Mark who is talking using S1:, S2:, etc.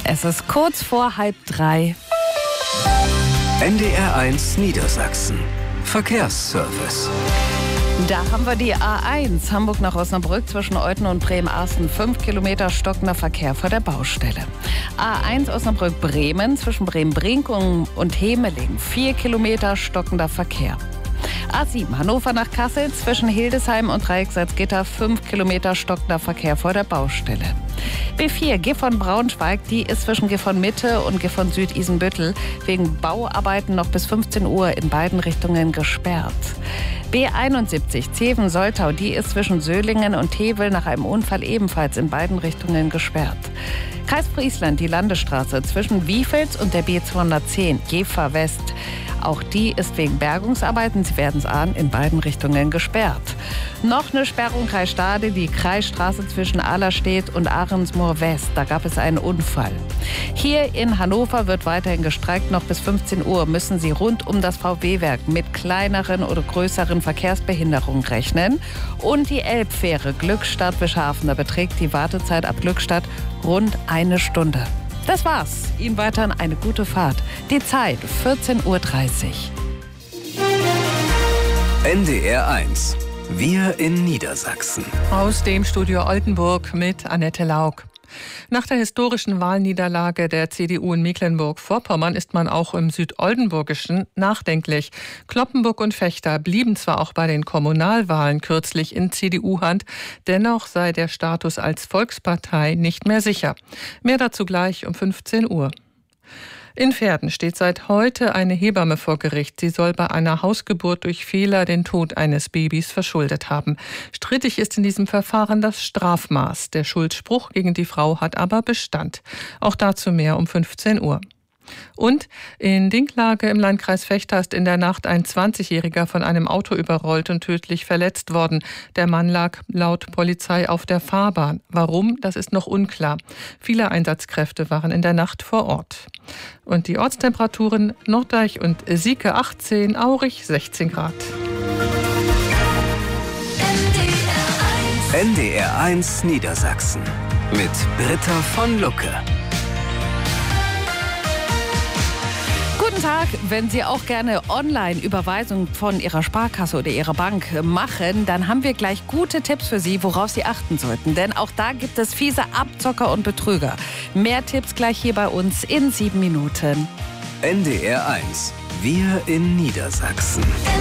S1: Es ist kurz vor 2:30.
S2: NDR1 Niedersachsen. Verkehrsservice.
S1: Da haben wir die A1 Hamburg nach Osnabrück zwischen Euthen und Bremen-Arsen. 5 Kilometer stockender Verkehr vor der Baustelle. A1 Osnabrück-Bremen zwischen Bremen-Brinkum und Hemeling. 4 Kilometer stockender Verkehr. A7 Hannover nach Kassel zwischen Hildesheim und Dreieck-Salzgitter. 5 Kilometer stockender Verkehr vor der Baustelle. B4 Gifhorn-Braunschweig, die ist zwischen Gifhorn-Mitte und Gifhorn-Süd-Isenbüttel wegen Bauarbeiten noch bis 15 Uhr in beiden Richtungen gesperrt. B71 Zeven-Soltau, die ist zwischen Söhlingen und Tevel nach einem Unfall ebenfalls in beiden Richtungen gesperrt. Kreis Friesland, die Landesstraße zwischen Wiefels und der B210 Jever West. Auch die ist wegen Bergungsarbeiten, Sie werden es ahnen, in beiden Richtungen gesperrt. Noch eine Sperrung Kreis Stade, die Kreisstraße zwischen Ahlerstedt und Ahrensmoor West. Da gab es einen Unfall. Hier in Hannover wird weiterhin gestreikt. Noch bis 15 Uhr müssen Sie rund um das VW-Werk mit kleineren oder größeren Verkehrsbehinderungen rechnen. Und die Elbfähre Glückstadt-Wischhafen, da beträgt die Wartezeit ab Glückstadt rund 1 Stunde. Das war's. Ihnen weiterhin eine gute Fahrt. Die Zeit 14:30 Uhr.
S2: NDR1. Wir in Niedersachsen.
S3: Aus dem Studio Oldenburg mit Annette Lauk. Nach der historischen Wahlniederlage der CDU in Mecklenburg-Vorpommern ist man auch im Südoldenburgischen nachdenklich. Cloppenburg und Vechta blieben zwar auch bei den Kommunalwahlen kürzlich in CDU-Hand, dennoch sei der Status als Volkspartei nicht mehr sicher. Mehr dazu gleich um 15 Uhr. In Verden steht seit heute eine Hebamme vor Gericht. Sie soll bei einer Hausgeburt durch Fehler den Tod eines Babys verschuldet haben. Strittig ist in diesem Verfahren das Strafmaß. Der Schuldspruch gegen die Frau hat aber Bestand. Auch dazu mehr um 15 Uhr. Und in Dinklage im Landkreis Vechta ist in der Nacht ein 20-Jähriger von einem Auto überrollt und tödlich verletzt worden. Der Mann lag laut Polizei auf der Fahrbahn. Warum, das ist noch unklar. Viele Einsatzkräfte waren in der Nacht vor Ort. Und die Ortstemperaturen: Norddeich und Sieke 18, Aurich 16 Grad.
S2: NDR1 Niedersachsen mit Britta von Lucke.
S1: Guten Tag, wenn Sie auch gerne Online-Überweisungen von Ihrer Sparkasse oder Ihrer Bank machen, dann haben wir gleich gute Tipps für Sie, worauf Sie achten sollten. Denn auch da gibt es fiese Abzocker und Betrüger. Mehr Tipps gleich hier bei uns in 7 Minuten.
S2: NDR1. Wir in Niedersachsen.